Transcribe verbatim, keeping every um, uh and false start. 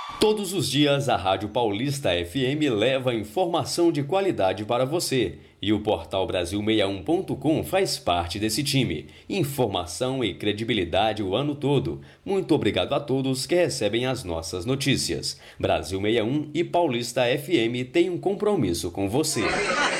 Todos os dias, a Rádio Paulista F M leva informação de qualidade para você. E o portal Brasil sessenta e um ponto com faz parte desse time. Informação e credibilidade o ano todo. Muito obrigado a todos que recebem as nossas notícias. Brasil sessenta e um e Paulista F M têm um compromisso com você.